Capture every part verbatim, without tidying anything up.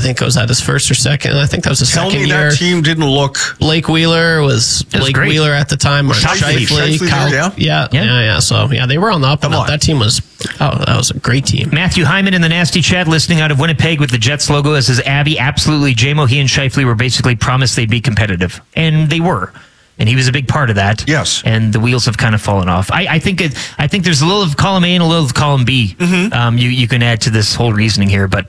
think it was at his first or second. I think that was his Tell second me year. that team didn't look. Blake Wheeler was, was Blake great. Wheeler at the time. Mark Shifley. Shifley, Shifley, Kyle, yeah. yeah, yeah, yeah, yeah. So yeah, they were on the up and Come up. on. That team was. Oh, that was a great team. Matthew Hyman in the Nasty Chat listening out of Winnipeg with the Jets logo. It says, Abby, absolutely. J-Mo, he and Shifley were basically promised they'd be competitive. And they were. And he was a big part of that. Yes. And the wheels have kind of fallen off. I, I think it, I think there's a little of column A and a little of column B. Mm-hmm. Um, you, you can add to this whole reasoning here. But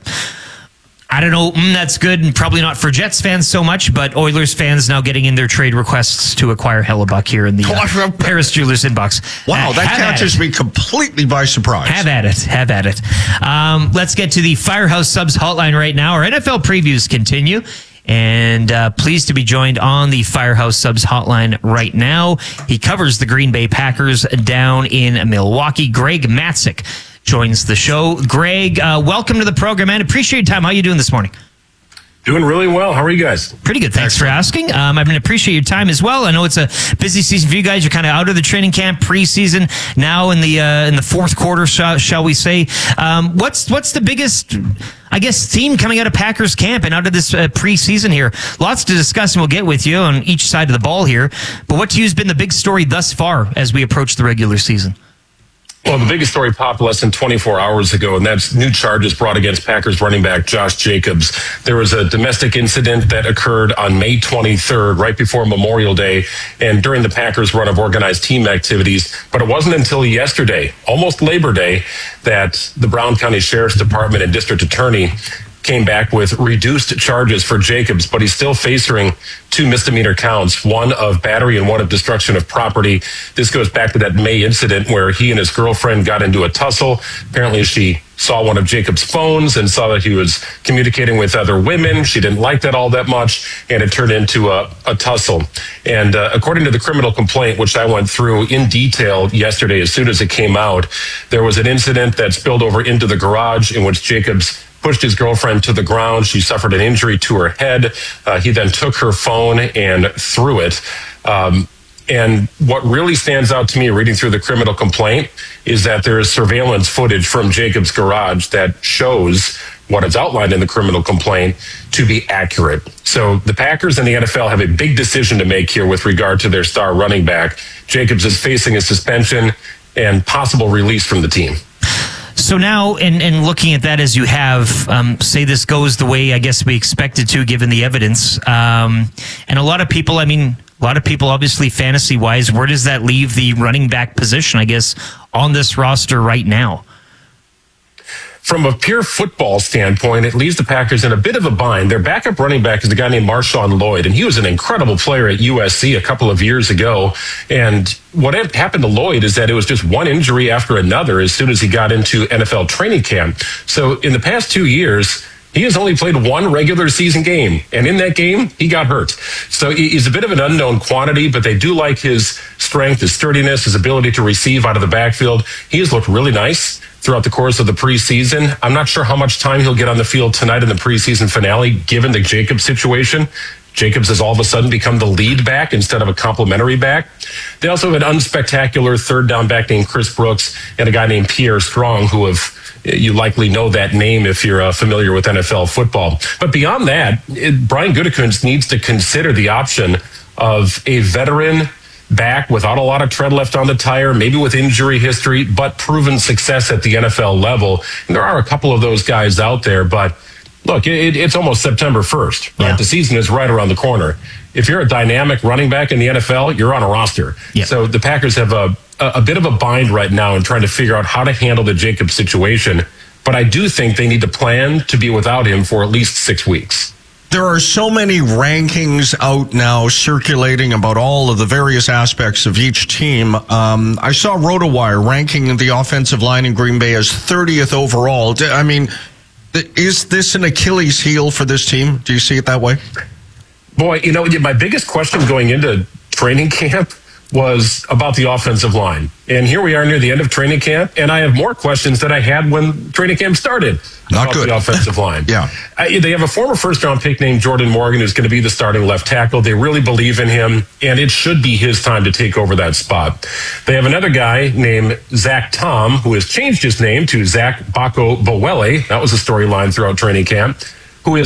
I don't know. Mm, that's good. And probably not for Jets fans so much. But Oilers fans now getting in their trade requests to acquire Hellebuck here in the uh, Paris Jewelers inbox. Wow, Uh, that have at catches it. me completely by surprise. Have at it. Have at it. Um, let's get to the Firehouse Subs hotline right now. Our N F L previews continue. And uh, pleased to be joined on the Firehouse Subs hotline right now. He covers the Green Bay Packers down in Milwaukee. Greg Matzek joins the show. Greg, uh, welcome to the program, man. Appreciate your time. How are you doing this morning? Doing really well. How are you guys? Pretty good. Thanks Excellent. for asking. Um, I mean, appreciate your time as well. I know it's a busy season for you guys. You're kind of out of the training camp, preseason, now in the uh, in the fourth quarter, shall, shall we say? Um, what's what's the biggest, I guess, theme coming out of Packers camp and out of this uh, preseason here? Lots to discuss, and we'll get with you on each side of the ball here. But what to you has been the big story thus far as we approach the regular season? Well, the biggest story popped less than twenty-four hours ago, and that's new charges brought against Packers running back Josh Jacobs. There was a domestic incident that occurred on May twenty-third, right before Memorial Day, and during the Packers' run of organized team activities. But it wasn't until yesterday, almost Labor Day, that the Brown County Sheriff's Department and District Attorney came back with reduced charges for Jacobs, but he's still facing two misdemeanor counts, one of battery and one of destruction of property. This goes back to that May incident where he and his girlfriend got into a tussle. Apparently she saw one of Jacob's phones and saw that he was communicating with other women. She didn't like that all that much, and it turned into a, a tussle. And uh, according to the criminal complaint, which I went through in detail yesterday as soon as it came out, there was an incident that spilled over into the garage in which Jacobs pushed his girlfriend to the ground. She suffered an injury to her head. Uh, he then took her phone and threw it. Um, and what really stands out to me reading through the criminal complaint is that there is surveillance footage from Jacob's garage that shows what is outlined in the criminal complaint to be accurate. So the Packers and the N F L have a big decision to make here with regard to their star running back. Jacobs is facing a suspension and possible release from the team. So now, and, and looking at that as you have, um, say this goes the way I guess we expected to, given the evidence, um, and a lot of people, I mean, a lot of people, obviously, fantasy-wise, where does that leave the running back position, I guess, on this roster right now? From a pure football standpoint, it leaves the Packers in a bit of a bind. Their backup running back is a guy named Marshawn Lloyd, and he was an incredible player at U S C a couple of years ago. And what happened to Lloyd is that it was just one injury after another as soon as he got into N F L training camp. So in the past two years, he has only played one regular season game, and in that game, he got hurt. So he's a bit of an unknown quantity, but they do like his strength, his sturdiness, his ability to receive out of the backfield. He has looked really nice throughout the course of the preseason. I'm not sure how much time he'll get on the field tonight in the preseason finale, given the Jacobs situation. Jacobs has all of a sudden become the lead back instead of a complimentary back. They also have an unspectacular third down back named Chris Brooks and a guy named Pierre Strong, who have you likely know that name if you're uh, familiar with N F L football. But beyond that, it, Brian Gutekunst needs to consider the option of a veteran back without a lot of tread left on the tire, maybe with injury history, but proven success at the N F L level. And there are a couple of those guys out there, but look, it, it's almost September first, right? Yeah. The season is right around the corner. If you're a dynamic running back in the N F L, you're on a roster. Yeah. So the Packers have a, a bit of a bind right now in trying to figure out how to handle the Jacobs situation. But I do think they need to plan to be without him for at least six weeks. There are so many rankings out now circulating about all of the various aspects of each team. Um, I saw RotoWire ranking the offensive line in Green Bay as thirtieth overall. I mean, is this an Achilles heel for this team? Do you see it that way? Boy, you know, my biggest question going into training camp was about the offensive line. And here we are near the end of training camp, and I have more questions than I had when training camp started. Not about good. The offensive line. Yeah. Uh, they have a former first-round pick named Jordan Morgan who's going to be the starting left tackle. They really believe in him, and it should be his time to take over that spot. They have another guy named Zach Tom, who has changed his name to Zach Bako Bowele. That was a storyline throughout training camp.